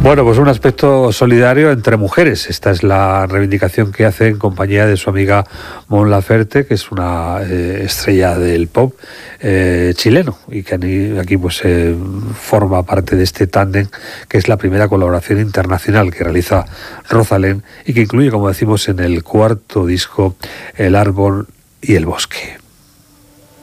Bueno, pues un aspecto solidario entre mujeres. Esta es la reivindicación que hace en compañía de su amiga Mon Laferte, que es una estrella del pop chileno y que aquí pues forma parte de este tándem, que es la primera colaboración internacional que realiza Rosalén y que incluye, como decimos, en el cuarto disco El árbol y el bosque.